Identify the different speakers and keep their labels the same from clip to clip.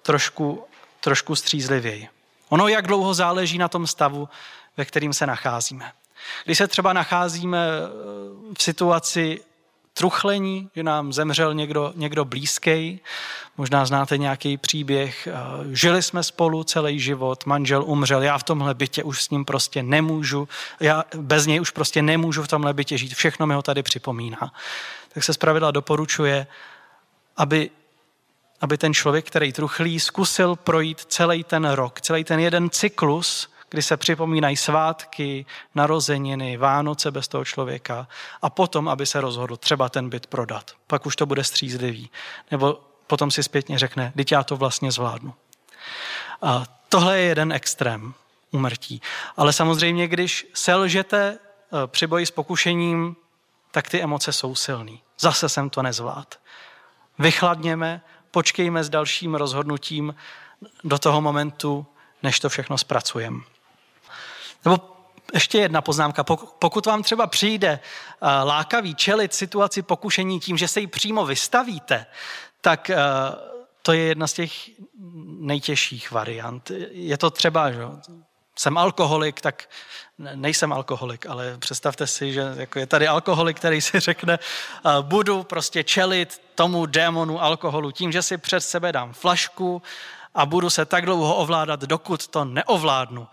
Speaker 1: trošku střízlivěji. Ono, jak dlouho záleží na tom stavu, ve kterým se nacházíme. Když se třeba nacházíme v situaci truchlení, že nám zemřel někdo blízký, možná znáte nějaký příběh, žili jsme spolu celý život, manžel umřel, já v tomhle bytě už s ním prostě nemůžu, já bez něj už prostě nemůžu v tomhle bytě žít, všechno mi ho tady připomíná. Tak se zpravidla doporučuje, aby ten člověk, který truchlí, zkusil projít celý ten rok, celý ten jeden cyklus, kdy se připomínají svátky, narozeniny, Vánoce bez toho člověka a potom, aby se rozhodl třeba ten byt prodat. Pak už to bude střízlivý. Nebo potom si zpětně řekne, vždyť já to vlastně zvládnu. A tohle je jeden extrém úmrtí. Ale samozřejmě, když selžete při boji s pokušením, tak ty emoce jsou silný. Zase jsem to nezvlád. Vychladněme, počkejme s dalším rozhodnutím do toho momentu, než to všechno zpracujeme. Nebo ještě jedna poznámka. Pokud vám třeba přijde lákavý čelit situaci pokušení tím, že se jí přímo vystavíte, tak to je jedna z těch nejtěžších variant. Je to třeba, že jsem alkoholik, tak nejsem alkoholik, ale představte si, že jako je tady alkoholik, který si řekne, budu prostě čelit tomu démonu alkoholu tím, že si před sebe dám flašku a budu se tak dlouho ovládat, dokud to neovládnu.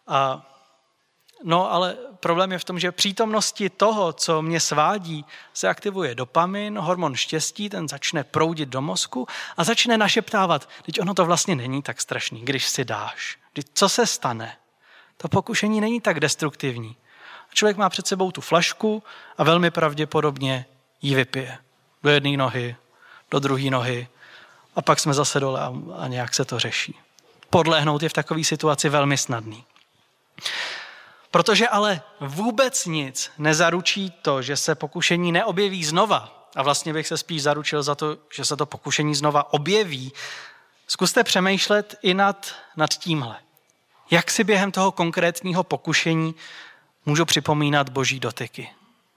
Speaker 1: No ale problém je v tom, že přítomnosti toho, co mě svádí, se aktivuje dopamin, hormon štěstí, ten začne proudit do mozku a začne našeptávat, teď ono to vlastně není tak strašný, když si dáš. Teď co se stane? To pokušení není tak destruktivní. Člověk má před sebou tu flašku a velmi pravděpodobně ji vypije. Do jedné nohy, do druhé nohy a pak jsme zase dole a nějak se to řeší. Podlehnout je v takové situaci velmi snadný. Protože ale vůbec nic nezaručí to, že se pokušení neobjeví znova, a vlastně bych se spíš zaručil za to, že se to pokušení znova objeví, zkuste přemýšlet i nad tímhle. Jak si během toho konkrétního pokušení můžu připomínat boží dotyky?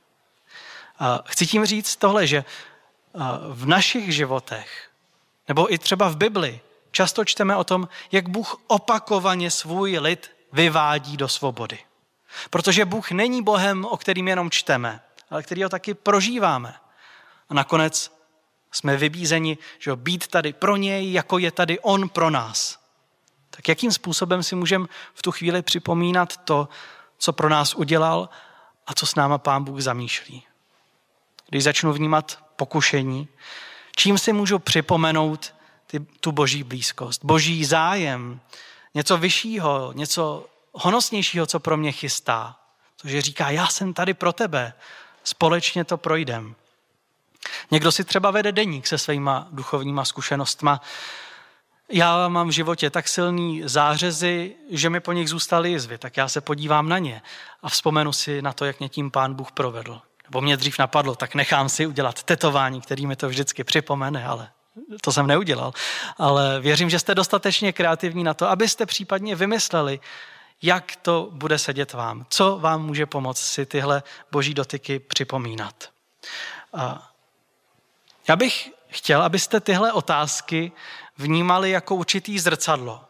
Speaker 1: Chci tím říct tohle, že v našich životech, nebo i třeba v Bibli, často čteme o tom, jak Bůh opakovaně svůj lid vyvádí do svobody. Protože Bůh není Bohem, o kterým jenom čteme, ale který ho taky prožíváme. A nakonec jsme vybízeni, že být tady pro něj, jako je tady on pro nás. Tak jakým způsobem si můžeme v tu chvíli připomínat to, co pro nás udělal a co s náma Pán Bůh zamýšlí? Když začnu vnímat pokušení, čím si můžu připomenout tu boží blízkost, boží zájem, něco vyššího, něco honosnějšího, co pro mě chystá. Protože říká, já jsem tady pro tebe, společně to projdem. Někdo si třeba vede deník se svýma duchovníma zkušenostma. Já mám v životě tak silný zářezy, že mi po nich zůstaly jizvy, tak já se podívám na ně a vzpomenu si na to, jak mě tím Pán Bůh provedl. Nebo mě dřív napadlo, tak nechám si udělat tetování, který mi to vždycky připomene, ale to jsem neudělal. Ale věřím, že jste dostatečně kreativní na to, abyste případně vymysleli, jak to bude sedět vám. Co vám může pomoct si tyhle boží dotyky připomínat. Já bych chtěl, abyste tyhle otázky vnímali jako určitý zrcadlo,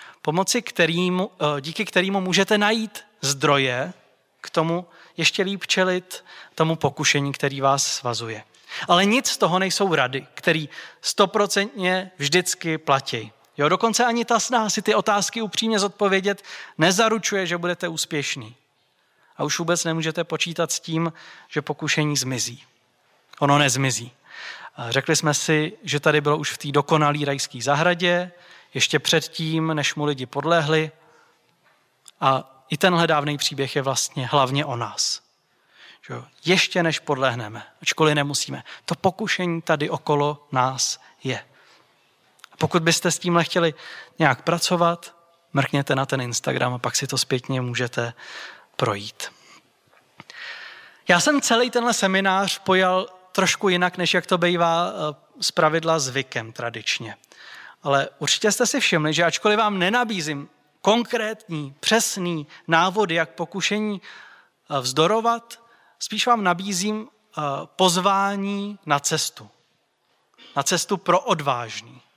Speaker 1: díky kterému můžete najít zdroje k tomu ještě líp čelit tomu pokušení, který vás svazuje. Ale nic z toho nejsou rady, který 100% vždycky platí. Jo, dokonce ani ta snaha si ty otázky upřímně zodpovědět nezaručuje, že budete úspěšní. A už vůbec nemůžete počítat s tím, že pokušení zmizí. Ono nezmizí. Řekli jsme si, že tady bylo už v té dokonalé rajské zahradě, ještě předtím, než mu lidi podlehli. A i tenhle dávný příběh je vlastně hlavně o nás. Že ještě než podlehneme, ačkoliv nemusíme, to pokušení tady okolo nás je. A pokud byste s tímhle chtěli nějak pracovat, mrkněte na ten Instagram a pak si to zpětně můžete projít. Já jsem celý tenhle seminář pojal trošku jinak, než jak to bývá zpravidla zvykem tradičně. Ale určitě jste si všimli, že ačkoliv vám nenabízím konkrétní, přesný návody, jak pokušení vzdorovat, spíš vám nabízím pozvání na cestu. Na cestu pro odvážný.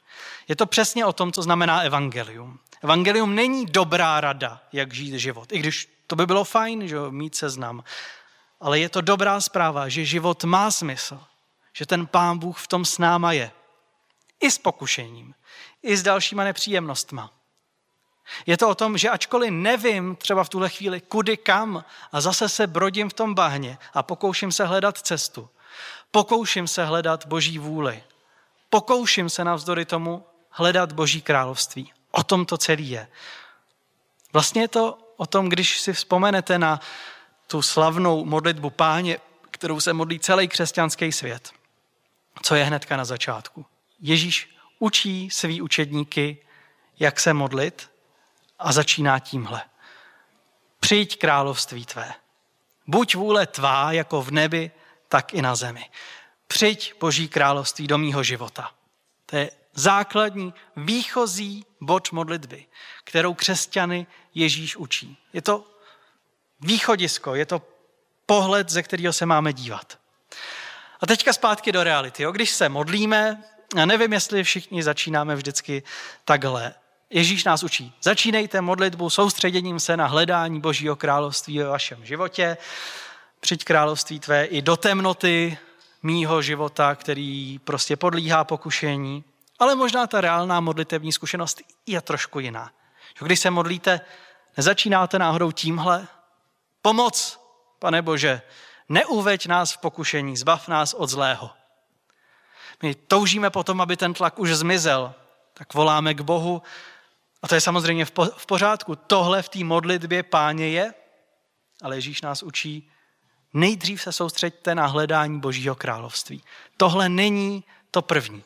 Speaker 1: Je to přesně o tom, co znamená evangelium. Evangelium není dobrá rada, jak žít život, i když to by bylo fajn, že mít seznam, ale je to dobrá zpráva, že život má smysl, že ten Pán Bůh v tom s náma je. I s pokušením, i s dalšíma nepříjemnostma. Je to o tom, že ačkoliv nevím třeba v tuhle chvíli kudy kam a zase se brodím v tom bahně a pokouším se hledat cestu, pokouším se hledat Boží vůli, pokouším se navzdory tomu hledat Boží království. O tom to celý je. Vlastně je to o tom, když si vzpomenete na tu slavnou modlitbu Páně, kterou se modlí celý křesťanský svět. Co je hnedka na začátku? Ježíš učí svý učedníky, jak se modlit a začíná tímhle. Přijď království tvé. Buď vůle tvá jako v nebi, tak i na zemi. Přijď Boží království do mýho života. To je základní výchozí bod modlitby, kterou křesťany Ježíš učí. Je to východisko, je to pohled, ze kterého se máme dívat. A teďka zpátky do reality. Když se modlíme, já nevím, jestli všichni začínáme vždycky takhle. Ježíš nás učí. Začínejte modlitbu soustředěním se na hledání Božího království ve vašem životě. Přijď království tvé i do temnoty mýho života, který prostě podlíhá pokušení. Ale možná ta reálná modlitevní zkušenost je trošku jiná. Když se modlíte, nezačínáte náhodou tímhle? Pomoc, Pane Bože, neuveď nás v pokušení, zbav nás od zlého. My toužíme potom, aby ten tlak už zmizel, tak voláme k Bohu a to je samozřejmě v pořádku. Tohle v té modlitbě Páně je, ale Ježíš nás učí, nejdřív se soustřeďte na hledání Božího království. Tohle není to první.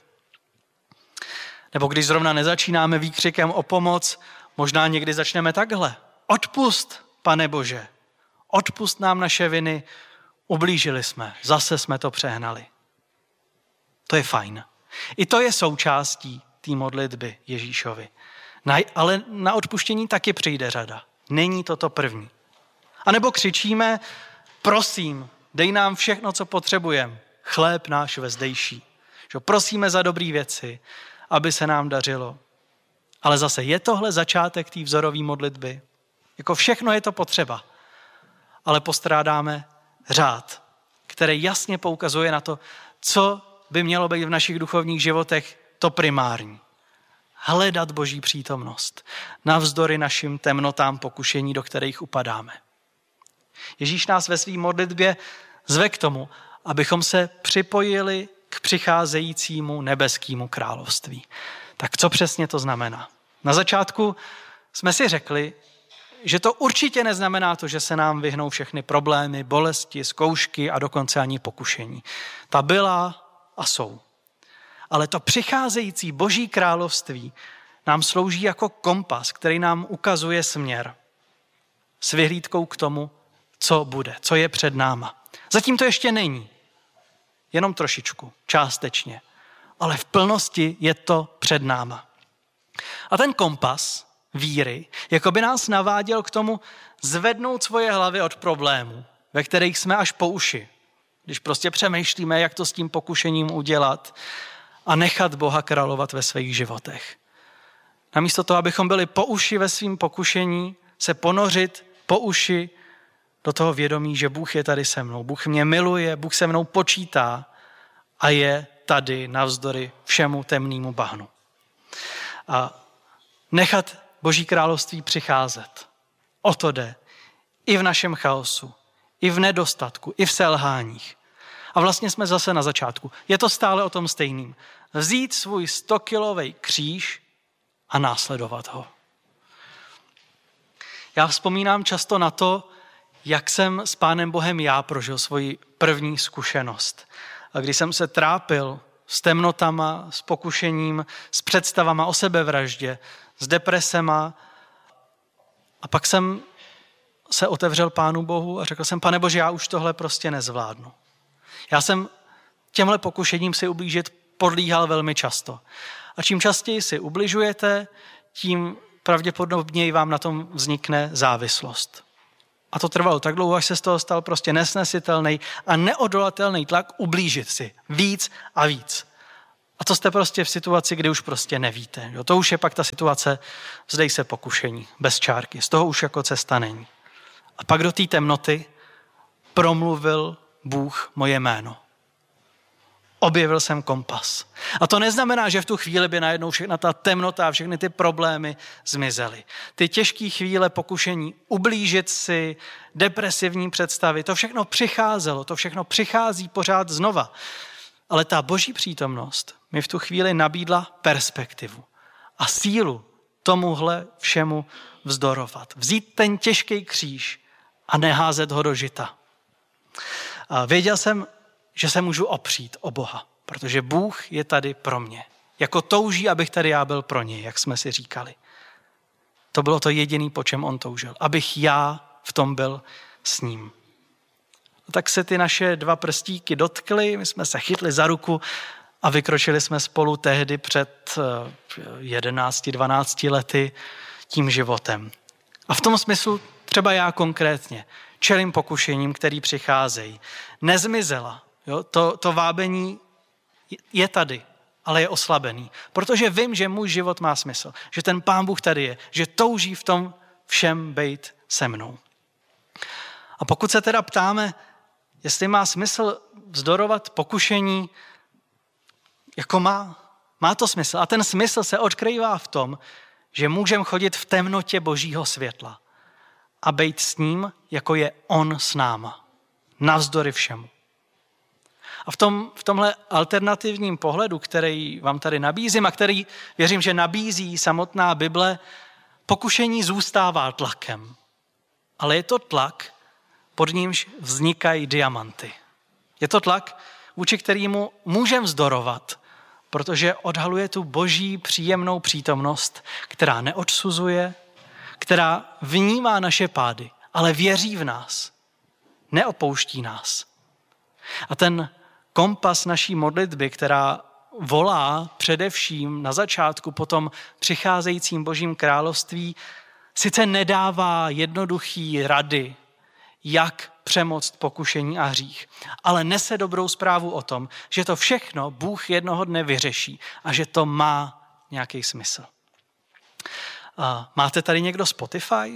Speaker 1: Nebo když zrovna nezačínáme výkřikem o pomoc, možná někdy začneme takhle. Odpusť, Pane Bože, odpusť nám naše viny, ublížili jsme, zase jsme to přehnali. To je fajn. I to je součástí té modlitby Ježíšovi. Ale na odpuštění taky přijde řada. Není to první. A nebo křičíme, prosím, dej nám všechno, co potřebujeme. Chléb náš vezdejší. Prosíme za dobré věci, aby se nám dařilo. Ale zase je tohle začátek té vzorové modlitby. Jako všechno je to potřeba. Ale postrádáme řád, který jasně poukazuje na to, co by mělo být v našich duchovních životech to primární. Hledat Boží přítomnost navzdory našim temnotám pokušení, do kterých upadáme. Ježíš nás ve své modlitbě zve k tomu, abychom se připojili k přicházejícímu nebeskému království. Tak co přesně to znamená? Na začátku jsme si řekli, že to určitě neznamená to, že se nám vyhnou všechny problémy, bolesti, zkoušky a dokonce ani pokušení. Ta byla a jsou. Ale to přicházející Boží království nám slouží jako kompas, který nám ukazuje směr s vyhlídkou k tomu, co bude, co je před náma. Zatím to ještě není. Jenom trošičku, částečně. Ale v plnosti je to před náma. A ten kompas víry jako by nás naváděl k tomu zvednout svoje hlavy od problémů, ve kterých jsme až po uši. Když prostě přemýšlíme, jak to s tím pokušením udělat a nechat Boha královat ve svých životech. Namísto toho, abychom byli po uši ve svým pokušení, se ponořit po uši do toho vědomí, že Bůh je tady se mnou. Bůh mě miluje, Bůh se mnou počítá a je tady navzdory všemu temnému bahnu. A nechat Boží království přicházet. O to jde. I v našem chaosu, i v nedostatku, i v selháních. A vlastně jsme zase na začátku. Je to stále o tom stejným. Vzít svůj 100kilový kříž a následovat ho. Já vzpomínám často na to, jak jsem s Pánem Bohem já prožil svoji první zkušenost. A když jsem se trápil s temnotama, s pokušením, s představama o sebevraždě, s depresema. A pak jsem se otevřel Pánu Bohu a řekl jsem, Pane Bože, já už tohle prostě nezvládnu. Já jsem těmhle pokušením si ublížit podlíhal velmi často. A čím častěji si ubližujete, tím pravděpodobněji vám na tom vznikne závislost. A to trvalo tak dlouho, až se z toho stal prostě nesnesitelný a neodolatelný tlak ublížit si víc a víc. A to jste prostě v situaci, kdy už prostě nevíte. Jo? To už je pak ta situace, vzdej se pokušení, bez čárky. Z toho už jako cesta není. A pak do té temnoty promluvil Bůh moje jméno. Objevil jsem kompas. A to neznamená, že v tu chvíli by najednou všechna ta temnota a všechny ty problémy zmizely. Ty těžké chvíle pokušení, ublížit si, depresivní představy, to všechno přicházelo, to všechno přichází pořád znova. Ale ta boží přítomnost mi v tu chvíli nabídla perspektivu a sílu tomuhle všemu vzdorovat. Vzít ten těžký kříž a neházet ho do žita. A věděl jsem, že se můžu opřít o Boha, protože Bůh je tady pro mě. Jako touží, abych tady já byl pro něj, jak jsme si říkali. To bylo to jediné, po čem on toužil. Abych já v tom byl s ním. A tak se ty naše 2 prstíky dotkly, my jsme se chytli za ruku a vykročili jsme spolu tehdy před 11-12 lety tím životem. A v tom smyslu třeba já konkrétně čelím pokušením, který přicházejí. Nezmizela. Jo? To vábení je tady, ale je oslabený. Protože vím, že můj život má smysl. Že ten Pán Bůh tady je. Že touží v tom všem být se mnou. A pokud se teda ptáme, jestli má smysl vzdorovat pokušení, jako má to smysl. A ten smysl se odkrývá v tom, že můžeme chodit v temnotě božího světla a být s ním, jako je on s náma. Navzdory všemu. A v tomhle alternativním pohledu, který vám tady nabízím a který věřím, že nabízí samotná Bible, pokušení zůstává tlakem. Ale je to tlak, pod nímž vznikají diamanty. Je to tlak, vůči kterému můžeme vzdorovat, protože odhaluje tu boží příjemnou přítomnost, která neodsuzuje, která vnímá naše pády, ale věří v nás, neopouští nás. A ten kompas naší modlitby, která volá především na začátku po tom přicházejícím božím království, sice nedává jednoduchý rady, jak přemoct pokušení a hřích, ale nese dobrou zprávu o tom, že to všechno Bůh jednoho dne vyřeší a že to má nějaký smysl. Máte tady někdo Spotify?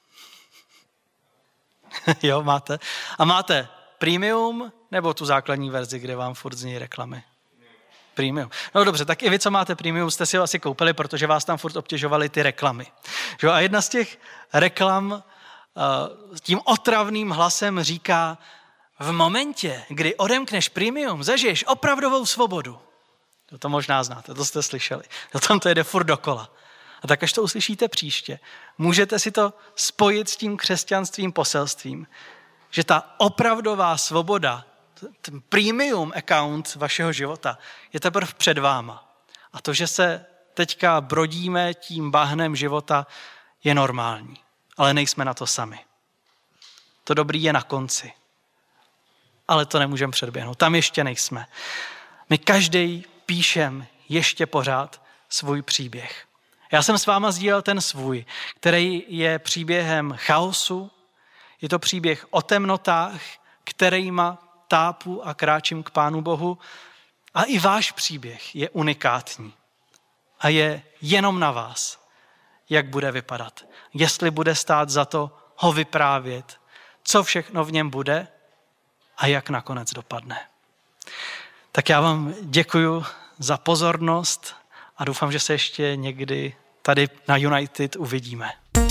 Speaker 1: Jo, máte. A máte premium nebo tu základní verzi, kde vám furt zní reklamy? Premium. No dobře, tak i vy, co máte premium, jste si ho asi koupili, protože vás tam furt obtěžovaly ty reklamy. A jedna z těch reklam tím otravným hlasem říká: v momentě, kdy odemkneš premium, zažiješ opravdovou svobodu. To možná znáte, to jste slyšeli. Tam to jede furt dokola. A tak až to uslyšíte příště, můžete si to spojit s tím křesťanstvím poselstvím, že ta opravdová svoboda, ten premium account vašeho života je teprve před váma. A to, že se teďka brodíme tím bahnem života, je normální. Ale nejsme na to sami. To dobrý je na konci. Ale to nemůžeme předběhnout. Tam ještě nejsme. My každý píšem ještě pořád svůj příběh. Já jsem s váma sdílel ten svůj, který je příběhem chaosu, je to příběh o temnotách, kterýma tápu a kráčím k Pánu Bohu. A i váš příběh je unikátní. A je jenom na vás, jak bude vypadat. Jestli bude stát za to ho vyprávět, co všechno v něm bude a jak nakonec dopadne. Tak já vám děkuju za pozornost a doufám, že se ještě někdy tady na United uvidíme.